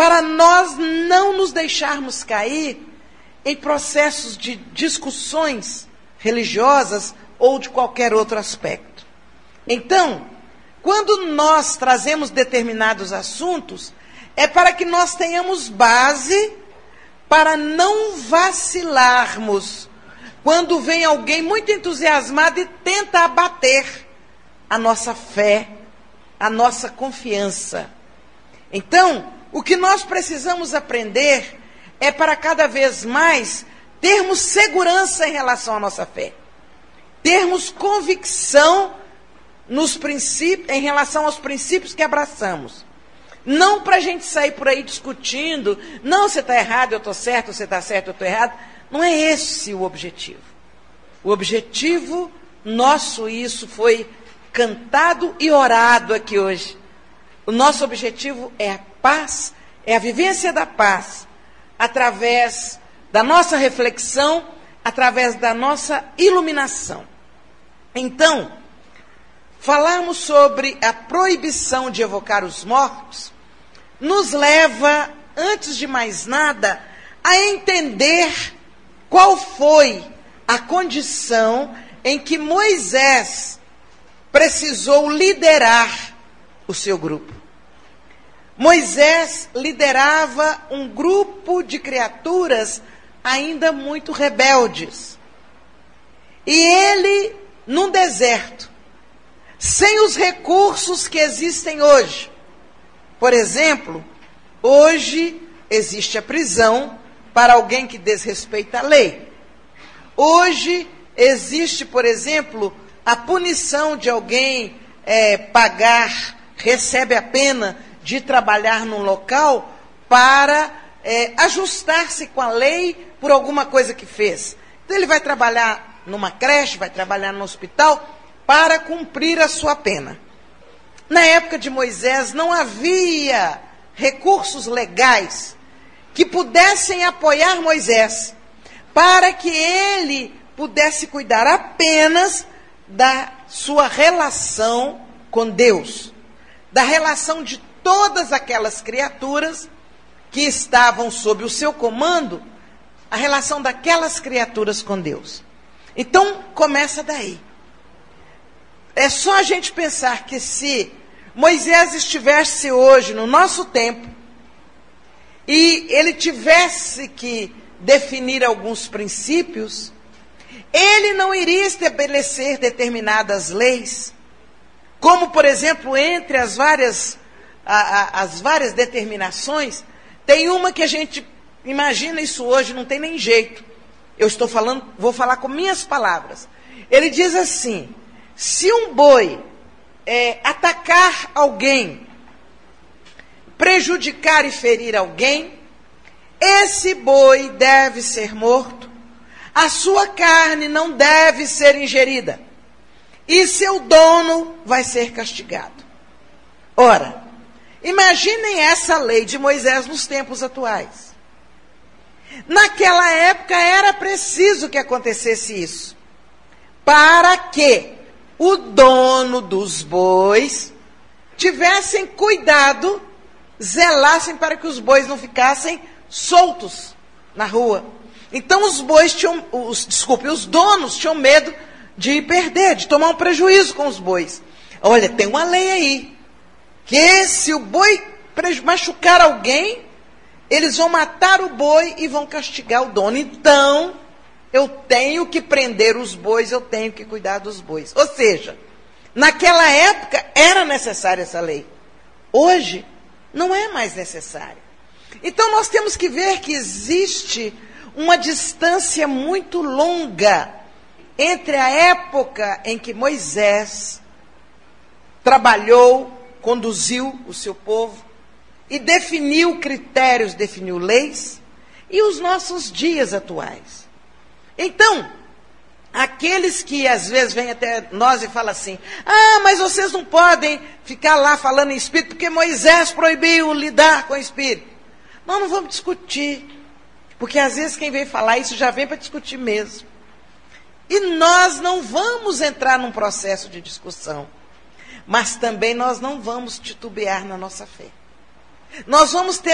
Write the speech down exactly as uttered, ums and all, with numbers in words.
para nós não nos deixarmos cair em processos de discussões religiosas ou de qualquer outro aspecto. Então, quando nós trazemos determinados assuntos, é para que nós tenhamos base para não vacilarmos quando vem alguém muito entusiasmado e tenta abater a nossa fé, a nossa confiança. Então, o que nós precisamos aprender é para cada vez mais termos segurança em relação à nossa fé. Termos convicção nos princípios, em relação aos princípios que abraçamos. Não para a gente sair por aí discutindo, não, você está errado, eu estou certo, você está certo, eu estou errado. Não é esse o objetivo. O objetivo nosso, isso foi cantado e orado aqui hoje. O nosso objetivo é a paz, é a vivência da paz, através da nossa reflexão, através da nossa iluminação. Então, falarmos sobre a proibição de evocar os mortos, nos leva, antes de mais nada, a entender qual foi a condição em que Moisés precisou liderar o seu grupo. Moisés liderava um grupo de criaturas ainda muito rebeldes. E ele, num deserto, sem os recursos que existem hoje. Por exemplo, hoje existe a prisão para alguém que desrespeita a lei. Hoje existe, por exemplo, a punição de alguém é, pagar, recebe a pena de trabalhar num local para é, ajustar-se com a lei por alguma coisa que fez. Então ele vai trabalhar numa creche, vai trabalhar no hospital para cumprir a sua pena. Na época de Moisés não havia recursos legais que pudessem apoiar Moisés para que ele pudesse cuidar apenas da sua relação com Deus, da relação de todas aquelas criaturas que estavam sob o seu comando, a relação daquelas criaturas com Deus. Então, começa daí. É só a gente pensar que se Moisés estivesse hoje, no nosso tempo, e ele tivesse que definir alguns princípios, ele não iria estabelecer determinadas leis, como, por exemplo, entre as várias, a, a, as várias determinações, tem uma que a gente imagina isso hoje, não tem nem jeito. Eu estou falando, vou falar com minhas palavras. Ele diz assim: se um boi é, atacar alguém, prejudicar e ferir alguém, esse boi deve ser morto, a sua carne não deve ser ingerida, e seu dono vai ser castigado. Ora, imaginem essa lei de Moisés nos tempos atuais. Naquela época era preciso que acontecesse isso, para que o dono dos bois tivessem cuidado, zelassem para que os bois não ficassem soltos na rua. Então os bois tinham, os, desculpe, os donos tinham medo de perder, de tomar um prejuízo com os bois. Olha, tem uma lei aí, que se o boi machucar alguém, eles vão matar o boi e vão castigar o dono. Então, eu tenho que prender os bois, eu tenho que cuidar dos bois. Ou seja, naquela época era necessária essa lei. Hoje, não é mais necessária. Então, nós temos que ver que existe uma distância muito longa entre a época em que Moisés trabalhou, conduziu o seu povo e definiu critérios, definiu leis, e os nossos dias atuais. Então, aqueles que às vezes vêm até nós e falam assim: ah, mas vocês não podem ficar lá falando em espírito, porque Moisés proibiu lidar com o espírito. Nós não vamos discutir, porque às vezes quem vem falar isso já vem para discutir mesmo. E nós não vamos entrar num processo de discussão, mas também nós não vamos titubear na nossa fé. Nós vamos ter